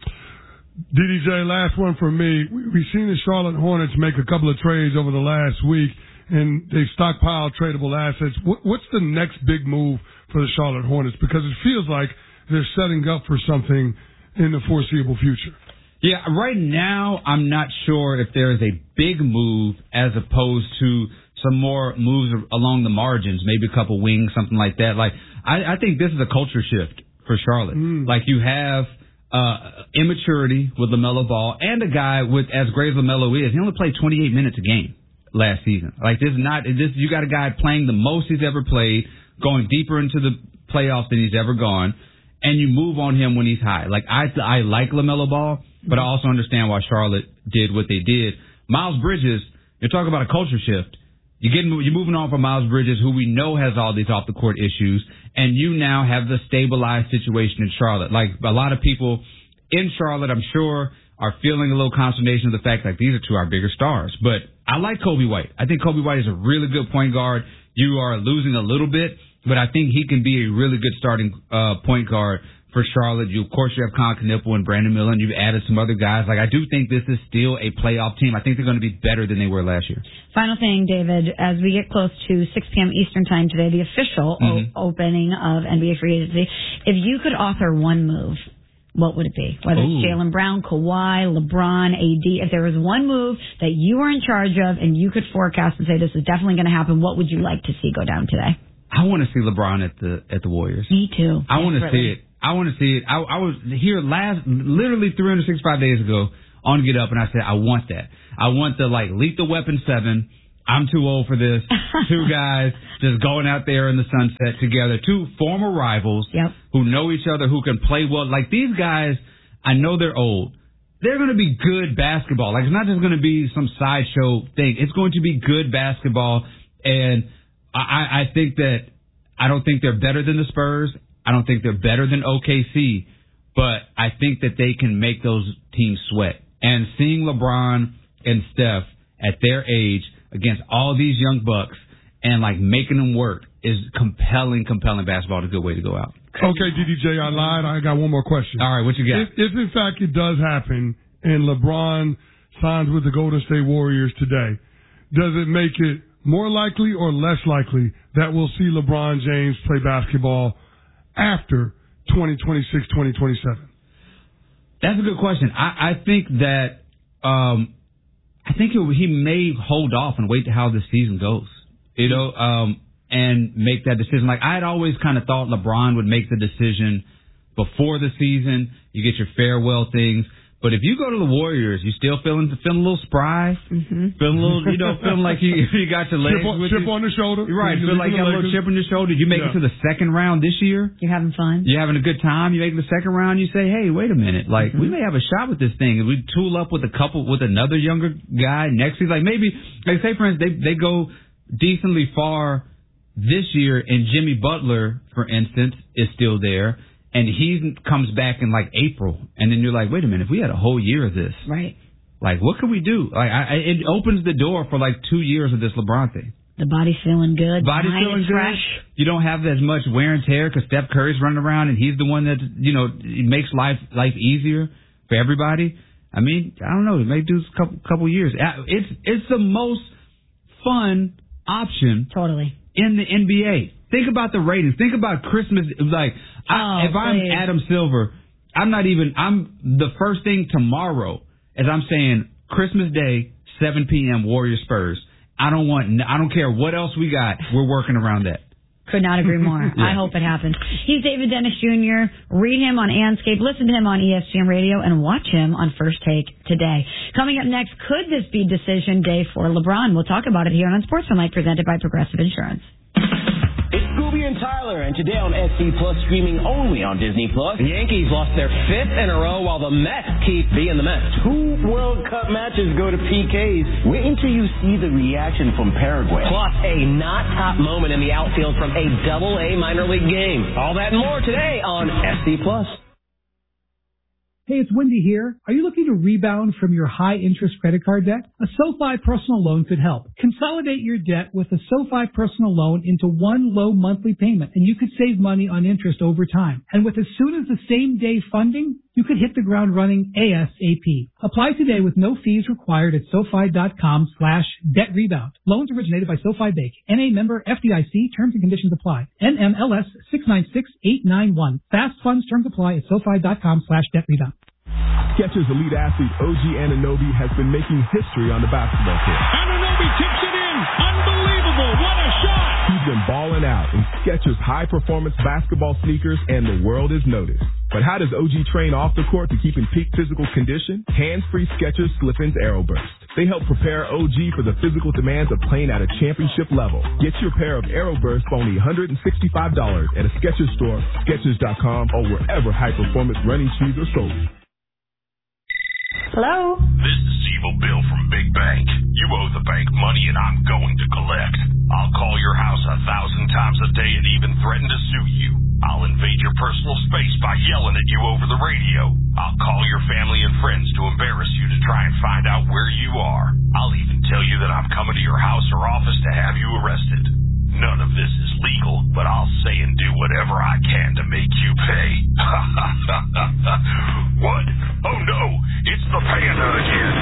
D D J, last one for me. We've seen the Charlotte Hornets make a couple of trades over the last week, and they've stockpiled tradable assets. What's the next big move for the Charlotte Hornets? Because it feels like they're setting up for something in the foreseeable future. Yeah, right now I'm not sure if there is a big move as opposed to some more moves along the margins, maybe a couple wings, something like that. Like, I, I think this is a culture shift for Charlotte. Mm. Like, you have uh immaturity with LaMelo Ball and a guy with as great as LaMelo is, he only played twenty-eight minutes a game last season. Like, this is not this. You got a guy playing the most he's ever played, going deeper into the playoffs than he's ever gone, and you move on him when he's high. Like, I I like LaMelo Ball, but I also understand why Charlotte did what they did. Miles Bridges, you're talking about a culture shift. You're getting, you're moving on from Miles Bridges, who we know has all these off the court issues, and you now have the stabilized situation in Charlotte. Like, a lot of people in Charlotte, I'm sure, are feeling a little consternation of the fact that these are two of our bigger stars. But I like Kobe White. I think Kobe White is a really good point guard. You are losing a little bit, but I think he can be a really good starting uh, point guard for Charlotte. You, of course, you have Colin Knippel and Brandon Miller, and you've added some other guys. Like, I do think this is still a playoff team. I think they're going to be better than they were last year. Final thing, David, as we get close to six p.m. Eastern time today, the official Mm-hmm. o- opening of N B A free agency, if you could author one move, what would it be? Whether Ooh. it's Jaylen Brown, Kawhi, LeBron, A D, if there was one move that you were in charge of and you could forecast and say this is definitely going to happen, what would you like to see go down today? I want to see LeBron at the at the Warriors. Me too. I want to see Desperately. it. I want to see it. I, I was here last, literally three hundred sixty-five days ago on Get Up, and I said, I want that. I want the, like, Lethal Weapon seven. I'm too old for this. Two guys just going out there in the sunset together. Two former rivals yep. who know each other, who can play well. Like, these guys, I know they're old. They're going to be good basketball. Like, it's not just going to be some sideshow thing. It's going to be good basketball. And I, I think that I don't think they're better than the Spurs. I don't think they're better than O K C. But I think that they can make those teams sweat. And seeing LeBron and Steph at their age against all these young bucks and, like, making them work is compelling, compelling basketball. It's a good way to go out. Okay, D D J, I lied. I got one more question. All right, what you got? If, if in fact it does happen and LeBron signs with the Golden State Warriors today, does it make it more likely or less likely that we'll see LeBron James play basketball after twenty twenty-six, twenty twenty-seven? That's a good question. I, I think that um, I think it, he may hold off and wait to how the season goes, you know, um, and make that decision. Like, I had always kind of thought LeBron would make the decision before the season. You get your farewell things. But if you go to the Warriors, you still feeling feeling a little spry, mm-hmm. feeling a little, you know, feeling like you you got your legs chip on, with chip you. on the shoulder. Right, feel like you got a little chip on your shoulder. You make yeah. it to the second round this year. You're having fun. You're having a good time. You make the second round. You say, hey, wait a minute, like mm-hmm. we may have a shot with this thing. If we tool up with a couple with another younger guy next season, like maybe, like say for instance, they they go decently far this year, and Jimmy Butler, for instance, is still there. And he comes back in like April, and then you're like, wait a minute, if we had a whole year of this, right? Like, what could we do? Like, I, it opens the door for like two years of this LeBron thing. The body's feeling good. Body's Mind feeling is good. fresh. You don't have as much wear and tear because Steph Curry's running around, and he's the one that you know it makes life life easier for everybody. I mean, I don't know. It may do a couple couple years. It's it's the most fun option, totally, in the N B A. Think about the ratings. Think about Christmas. Like, oh, I, if I'm please. Adam Silver, I'm not even. I'm the first thing tomorrow, as I'm saying, Christmas Day, seven p.m. Warriors Spurs. I don't want. I don't care what else we got. We're working around that. Could not agree more. Yeah. I hope it happens. He's David Dennis Junior Read him on Anscape, listen to him on E S P N Radio, and watch him on First Take today. Coming up next, could this be decision day for LeBron? We'll talk about it here on Sportsmanlike, presented by Progressive Insurance. It's Scooby and Tyler, and today on S C Plus, streaming only on Disney Plus, the Yankees lost their fifth in a row while the Mets keep being the Mets. Two World Cup matches go to P Ks. Wait until you see the reaction from Paraguay. Plus, a not-top moment in the outfield from a double-A minor league game. All that and more today on S C Plus. Hey, it's Wendy here. Are you looking to rebound from your high-interest credit card debt? A SoFi personal loan could help. Consolidate your debt with a SoFi personal loan into one low monthly payment, and you could save money on interest over time. And with as soon as the same-day funding, you could hit the ground running ASAP. Apply today with no fees required at SoFi.com slash debt rebound. Loans originated by SoFi Bank. N A member F D I C. Terms and conditions apply. N M L S six nine six eight nine one. Fast funds terms apply at SoFi.com slash debt rebound. Skechers elite athlete O G Anunoby has been making history on the basketball court. Anunoby tips it in. Unbelievable. What a shot. He's been balling out in Skechers high-performance basketball sneakers, and the world has noticed. But how does O G train off the court to keep in peak physical condition? Hands-free Skechers Slip-ins Aeroburst. They help prepare O G for the physical demands of playing at a championship level. Get your pair of Aeroburst for only one hundred sixty-five dollars at a Skechers store, Skechers dot com, or wherever high-performance running shoes are sold. Hello? This is Evil Bill from Big Bank. You owe the bank money and I'm going to collect. I'll call your house a thousand times a day and even threaten to sue you. I'll invade your personal space by yelling at you over the radio. I'll call your family and friends to embarrass you to try and find out where you are. I'll even tell you that I'm coming to your house or office to have you arrested. None of this is legal, but I'll say and do whatever whatever I can to make you pay. What? Oh no, it's the Panda again.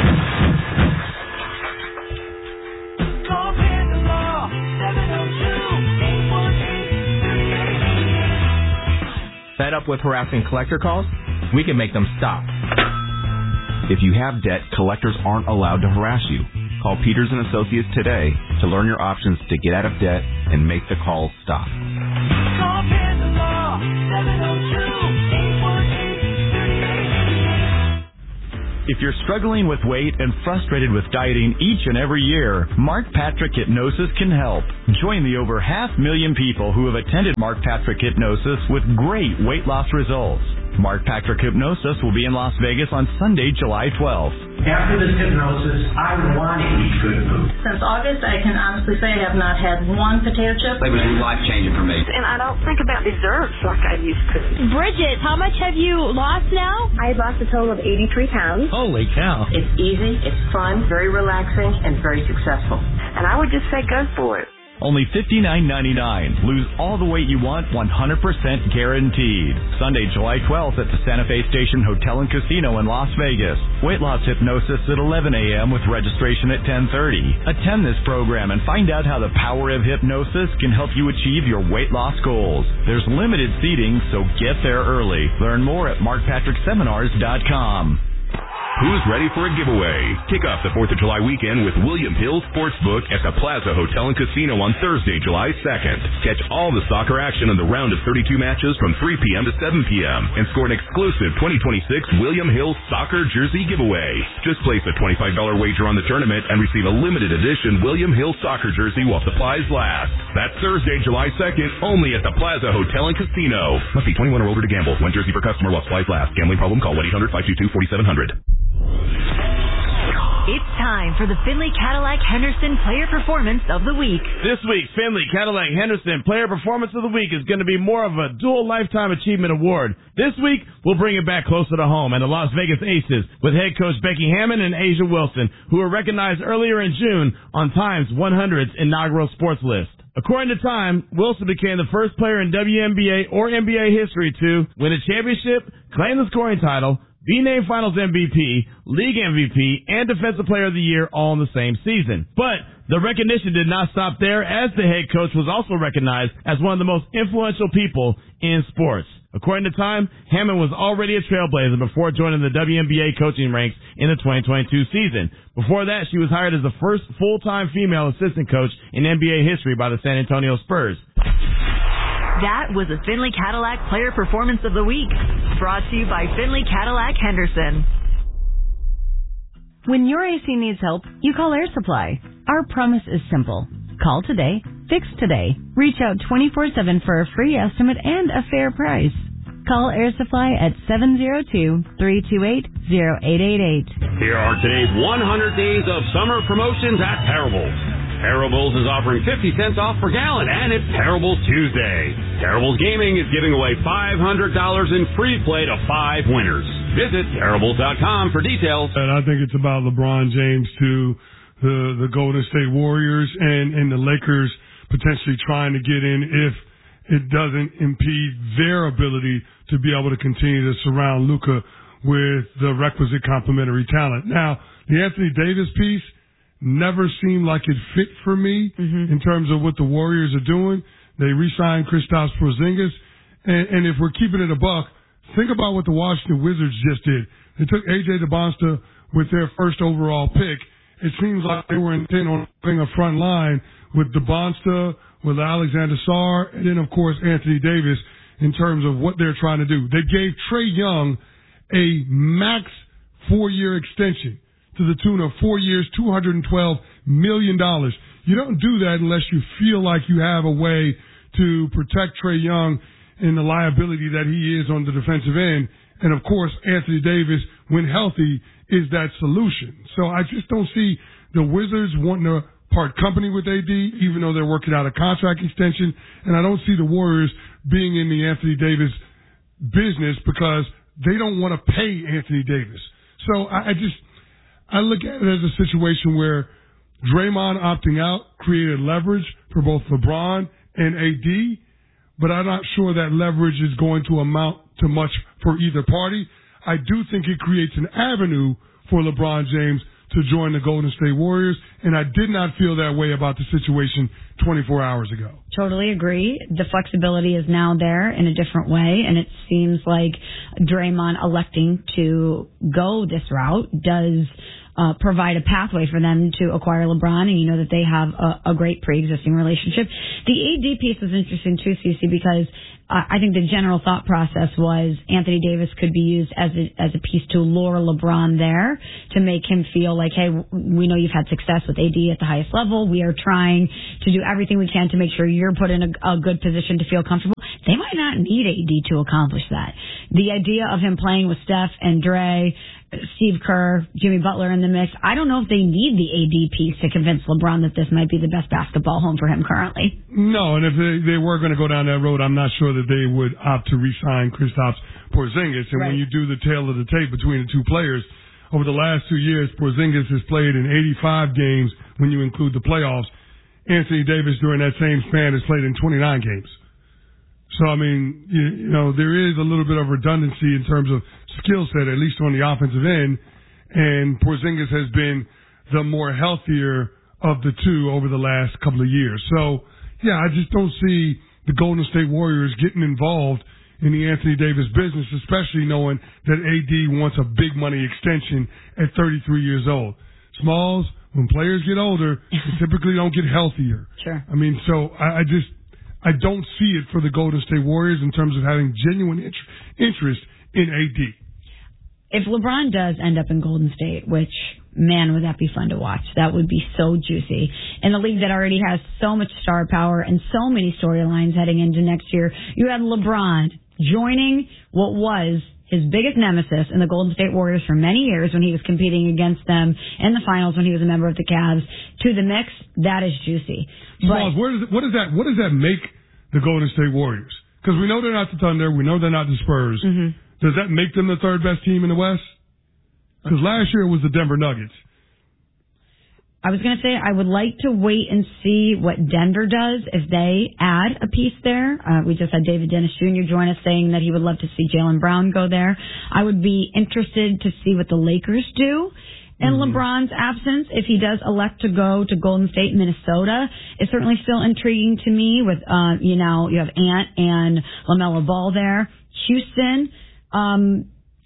Call Panda Law, seven oh two, eight one eight, three eight eight. Fed up with harassing collector calls? We can make them stop. If you have debt, collectors aren't allowed to harass you. Call Peters and Associates today to learn your options to get out of debt and make the calls stop. Call Panda Law, seven oh two, eight one eight, three eight eight. If you're struggling with weight and frustrated with dieting each and every year, Mark Patrick Hypnosis can help. Join the over half million people who have attended Mark Patrick Hypnosis with great weight loss results. Mark Patrick Hypnosis will be in Las Vegas on Sunday, July twelfth. After this hypnosis, I want to eat good food. Since August, I can honestly say I have not had one potato chip. It was life-changing for me. And I don't think about desserts like I used to. Bridget, how much have you lost now? I lost a total of eighty-three pounds. Holy cow. It's easy, it's fun, very relaxing, and very successful. And I would just say go for it. Only fifty-nine ninety-nine. Lose all the weight you want, one hundred percent guaranteed. Sunday, July twelfth at the Santa Fe Station Hotel and Casino in Las Vegas. Weight loss hypnosis at eleven a.m. with registration at ten thirty. Attend this program and find out how the power of hypnosis can help you achieve your weight loss goals. There's limited seating, so get there early. Learn more at mark patrick seminars dot com. Who's ready for a giveaway? Kick off the fourth of July weekend with William Hill Sportsbook at the Plaza Hotel and Casino on Thursday, July second. Catch all the soccer action in the round of thirty-two matches from three p.m. to seven p.m. and score an exclusive twenty twenty-six William Hill Soccer Jersey giveaway. Just place a twenty-five dollars wager on the tournament and receive a limited edition William Hill Soccer Jersey while supplies last. That's Thursday, July second, only at the Plaza Hotel and Casino. Must be twenty-one or older to gamble. One jersey per customer while supplies last. Gambling problem? Call one eight hundred five two two four seven zero zero. It's time for the Finley Cadillac Henderson Player Performance of the Week. This week's Finley Cadillac Henderson Player Performance of the Week is going to be more of a dual Lifetime Achievement Award. This week, we'll bring it back closer to home and the Las Vegas Aces with head coach Becky Hammond and Asia Wilson, who were recognized earlier in June on Time's one hundred's inaugural sports list. According to Time, Wilson became the first player in W N B A or N B A history to win a championship, claim the scoring title, be named Finals M V P, League M V P, and Defensive Player of the Year all in the same season. But the recognition did not stop there, as the head coach was also recognized as one of the most influential people in sports. According to Time, Hammond was already a trailblazer before joining the W N B A coaching ranks in the twenty twenty-two season. Before that, she was hired as the first full-time female assistant coach in N B A history by the San Antonio Spurs. That was the Finley Cadillac Player Performance of the Week, brought to you by Finley Cadillac Henderson. When your A C needs help, you call Air Supply. Our promise is simple. Call today, fix today. Reach out twenty-four seven for a free estimate and a fair price. Call Air Supply at seven zero two, three two eight, zero eight eight eight. Here are today's one hundred days of summer promotions at Terrible's. Terrible's is offering fifty cents off per gallon, and it's Terrible's Tuesday. Terrible's Gaming is giving away five hundred dollars in free play to five winners. Visit Terrible's dot com for details. And I think it's about LeBron James to the, the Golden State Warriors and, and the Lakers potentially trying to get in if it doesn't impede their ability to be able to continue to surround Luka with the requisite complementary talent. Now, the Anthony Davis piece never seemed like it fit for me mm-hmm. in terms of what the Warriors are doing. They re-signed Kristaps Porzingis. And, and if we're keeping it a buck, think about what the Washington Wizards just did. They took A J DeBonsta with their first overall pick. It seems like they were intent on having a front line with DeBonsta, with Alexander Sarr, and then, of course, Anthony Davis in terms of what they're trying to do. They gave Trae Young a max four-year extension to the tune of four years, two hundred twelve million dollars. You don't do that unless you feel like you have a way to protect Trae Young and the liability that he is on the defensive end. And, of course, Anthony Davis, when healthy, is that solution. So I just don't see the Wizards wanting to part company with A D, even though they're working out a contract extension. And I don't see the Warriors being in the Anthony Davis business because they don't want to pay Anthony Davis. So I, I just... I look at it as a situation where Draymond opting out created leverage for both LeBron and A D, but I'm not sure that leverage is going to amount to much for either party. I do think it creates an avenue for LeBron James to join the Golden State Warriors, and I did not feel that way about the situation twenty-four hours ago. Totally agree. The flexibility is now there in a different way, and it seems like Draymond electing to go this route does uh, provide a pathway for them to acquire LeBron, and you know that they have a, a great pre-existing relationship. The A D piece is interesting too, Cece, because uh, I think the general thought process was Anthony Davis could be used as a, as a piece to lure LeBron there to make him feel like, hey, we know you've had success with A D at the highest level. We are trying to do everything we can to make sure you're put in a, a good position to feel comfortable. They might not need A D to accomplish that. The idea of him playing with Steph and Dre, Steve Kerr, Jimmy Butler in the mix, I don't know if they need the A D piece to convince LeBron that this might be the best basketball home for him currently. No, and if they, they were going to go down that road, I'm not sure that they would opt to re-sign Kristaps Porzingis. And right. when you do the tale of the tape between the two players, over the last two years, Porzingis has played in eighty-five games when you include the playoffs. Anthony Davis, during that same span, has played in twenty-nine games. So, I mean, you, you know, there is a little bit of redundancy in terms of skill set, at least on the offensive end. And Porzingis has been the more healthier of the two over the last couple of years. So, yeah, I just don't see the Golden State Warriors getting involved in the Anthony Davis business, especially knowing that A D wants a big money extension at thirty-three years old. Smalls, when players get older, they typically don't get healthier. Sure. I mean, so I, I just, I don't see it for the Golden State Warriors in terms of having genuine int- interest in A D. If LeBron does end up in Golden State, which, man, would that be fun to watch. That would be so juicy. In a league that already has so much star power and so many storylines heading into next year, you have LeBron joining what was his biggest nemesis in the Golden State Warriors for many years when he was competing against them in the finals when he was a member of the Cavs, to the mix. That is juicy. Smalls, where does it, what does that what does that make the Golden State Warriors? Because we know they're not the Thunder, we know they're not the Spurs. Mm-hmm. Does that make them the third best team in the West? Because last year it was the Denver Nuggets. I was going to say I would like to wait and see what Denver does if they add a piece there. Uh, we just had David Dennis Junior join us saying that he would love to see Jaylen Brown go there. I would be interested to see what the Lakers do in mm-hmm. LeBron's absence. If he does elect to go to Golden State, Minnesota, it's certainly still intriguing to me with, uh, you know, you have Ant and LaMelo Ball there. Houston, um,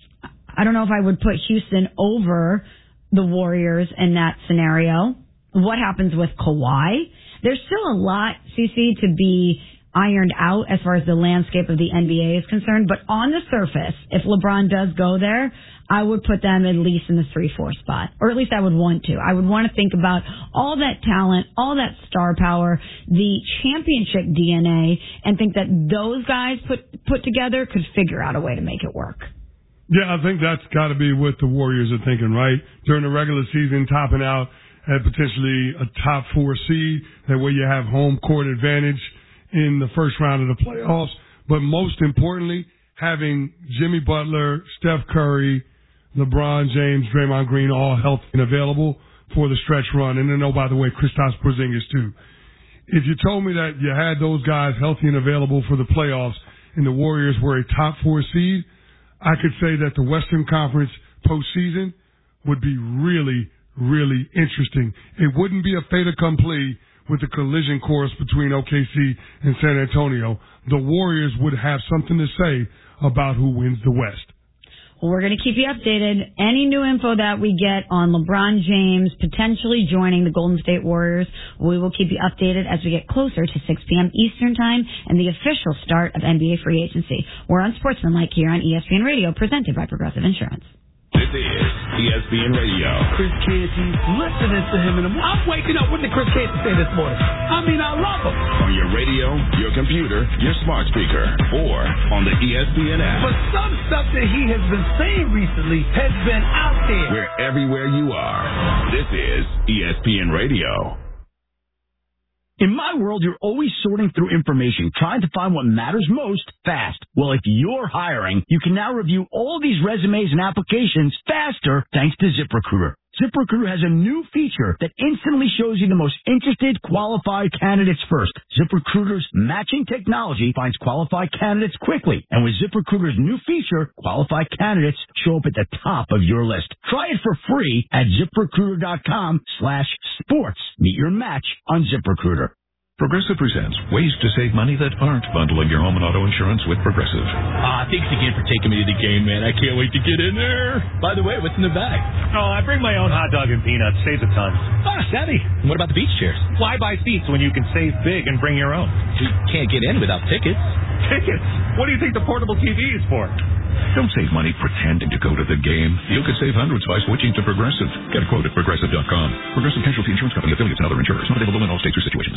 I don't know if I would put Houston over the Warriors in that scenario. What happens with Kawhi? There's still a lot, C C, to be ironed out as far as the landscape of the N B A is concerned. But on the surface, if LeBron does go there, I would put them at least in the three four spot. Or at least I would want to. I would want to think about all that talent, all that star power, the championship D N A, and think that those guys put, put together could figure out a way to make it work. Yeah, I think that's got to be what the Warriors are thinking, right? During the regular season, topping out at potentially a top four seed. That way you have home court advantage in the first round of the playoffs. But most importantly, having Jimmy Butler, Steph Curry, LeBron James, Draymond Green all healthy and available for the stretch run. And then, oh, by the way, Kristaps Porzingis too. If you told me that you had those guys healthy and available for the playoffs and the Warriors were a top four seed, I could say that the Western Conference postseason would be really, really interesting. It wouldn't be a fait accompli with the collision course between O K C and San Antonio. The Warriors would have something to say about who wins the West. Well, we're going to keep you updated. Any new info that we get on LeBron James potentially joining the Golden State Warriors, we will keep you updated as we get closer to six p.m. Eastern Time and the official start of N B A free agency. We're on Sportsmanlike here on E S P N Radio, presented by Progressive Insurance. This is E S P N Radio. Chris Canty, listening to him in the morning. I'm waking up. What did Chris Canty say this morning? I mean, I love him. On your radio, your computer, your smart speaker, or on the E S P N app. But some stuff that he has been saying recently has been out there. We're everywhere you are. This is E S P N Radio. In my world, you're always sorting through information, trying to find what matters most fast. Well, if you're hiring, you can now review all these resumes and applications faster thanks to ZipRecruiter. ZipRecruiter has a new feature that instantly shows you the most interested qualified candidates first. ZipRecruiter's matching technology finds qualified candidates quickly. And with ZipRecruiter's new feature, qualified candidates show up at the top of your list. Try it for free at ZipRecruiter.com slash sports. Meet your match on ZipRecruiter. Progressive presents ways to save money that aren't bundling your home and auto insurance with Progressive. Ah, thanks again for taking me to the game, man. I can't wait to get in there. By the way, what's in the bag? Oh, I bring my own hot dog and peanuts. Saves a ton. Ah, savvy. What about the beach chairs? Why buy seats when you can save big and bring your own? We can't get in without tickets. Tickets? What do you think the portable T V is for? Don't save money pretending to go to the game. You could save hundreds by switching to Progressive. Get a quote at Progressive dot com. Progressive Casualty Insurance Company, affiliates, and other insurers. Not available in all states or situations.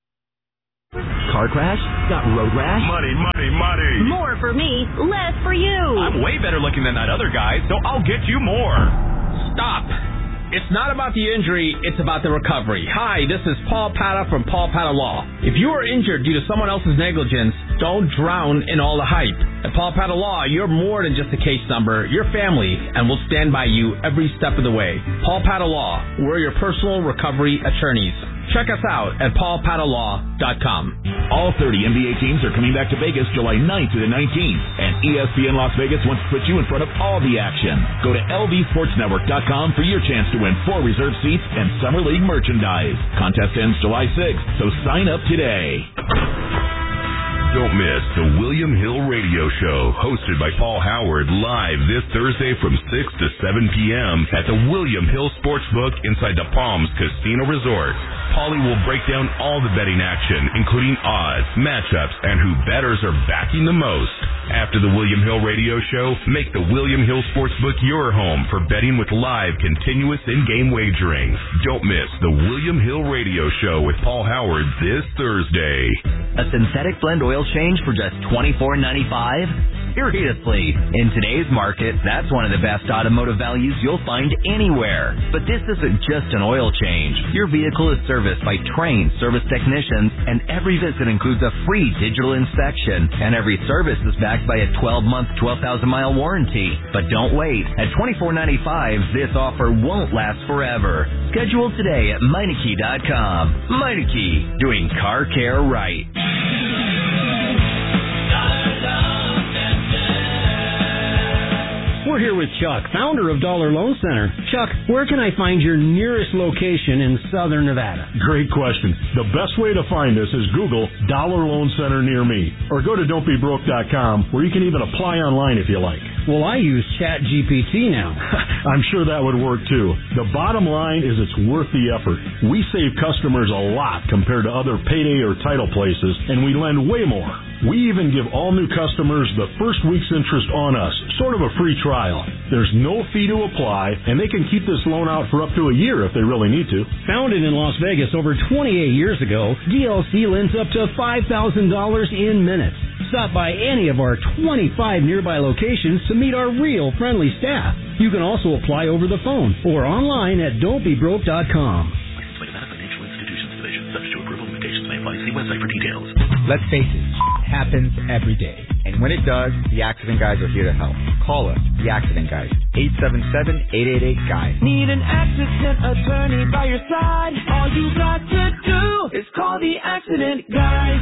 Car crash? Got road rash? Money, money, money. More for me, less for you. I'm way better looking than that other guy, so I'll get you more. Stop. It's not about the injury, it's about the recovery. Hi, this is Paul Pata from Paul Pata Law. If you are injured due to someone else's negligence, don't drown in all the hype. At Paul Pata Law, you're more than just a case number. You're family, and we'll stand by you every step of the way. Paul Pata Law, we're your personal recovery attorneys. Check us out at paul pata law dot com. All thirty N B A teams are coming back to Vegas July ninth to the nineteenth, and E S P N Las Vegas wants to put you in front of all the action. Go to L V sports network dot com for your chance to win four reserved seats and Summer League merchandise. Contest ends July sixth, so sign up today. Don't miss the William Hill Radio Show, hosted by Paul Howard, live this Thursday from six to seven p.m. at the William Hill Sportsbook inside the Palms Casino Resort. Paulie will break down all the betting action, including odds, matchups, and who bettors are backing the most. After the William Hill Radio Show, make the William Hill Sportsbook your home for betting with live, continuous in-game wagering. Don't miss the William Hill Radio Show with Paul Howard this Thursday. A synthetic blend oil change for just twenty-four ninety-five? Seriously, in today's market, that's one of the best automotive values you'll find anywhere. But this isn't just an oil change. Your vehicle is serviced by trained service technicians, and every visit includes a free digital inspection, and every service is backed by a twelve-month, twelve thousand mile warranty. But don't wait. At twenty-four ninety-five, this offer won't last forever. Schedule today at Meineke dot com. Meineke, doing car care right. We're here with Chuck, founder of Dollar Loan Center. Chuck, where can I find your nearest location in Southern Nevada? Great question. The best way to find us is Google Dollar Loan Center near me, or go to don't be broke dot com, where you can even apply online if you like. Well, I use Chat G P T now. I'm sure that would work too. The bottom line is it's worth the effort. We save customers a lot compared to other payday or title places, and we lend way more. We even give all new customers the first week's interest on us, sort of a free trial. There's no fee to apply, and they can keep this loan out for up to a year if they really need to. Founded in Las Vegas over twenty-eight years ago, D L C lends up to five thousand dollars in minutes. Stop by any of our twenty-five nearby locations to meet our real friendly staff. You can also apply over the phone or online at don't be broke dot com. Licensed by Nevada Financial Institutions Division. Subject to approval, limitations may apply. See website for details. Let's face it, it happens every day. And when it does, the accident guys are here to help. Call us, the accident guys, eight seven seven, eight eight eight, G U Y. Need an accident attorney by your side? All you got to do is call the accident guys.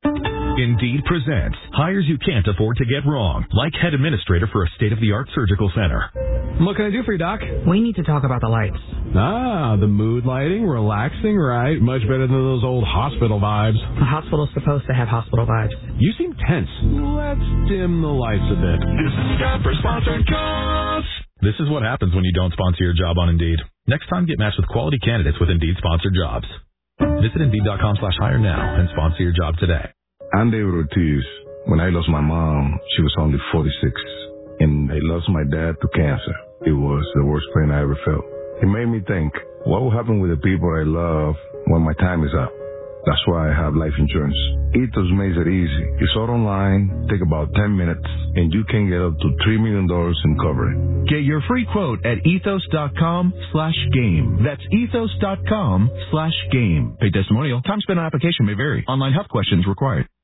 Indeed presents hires you can't afford to get wrong, like head administrator for a state-of-the-art surgical center. What can I do for you, Doc? We need to talk about the lights. Ah, the mood lighting, relaxing, right? Much better than those old hospital vibes. A hospital's supposed to have hospital vibes. You seem tense. Let's dim the lights a bit. This is Scott for sponsored jobs. This is what happens when you don't sponsor your job on Indeed. Next time, get matched with quality candidates with Indeed sponsored jobs. Visit Indeed.com slash hire now and sponsor your job today. I'm David Ortiz. When I lost my mom, she was only forty-six. And I lost my dad to cancer. It was the worst pain I ever felt. It made me think, what will happen with the people I love when my time is up? That's why I have life insurance. Ethos makes it easy. It's all online, take about ten minutes, and you can get up to three million dollars in coverage. Get your free quote at ethos.com slash game. That's ethos.com slash game. Paid testimonial. Time spent on application may vary. Online health questions required.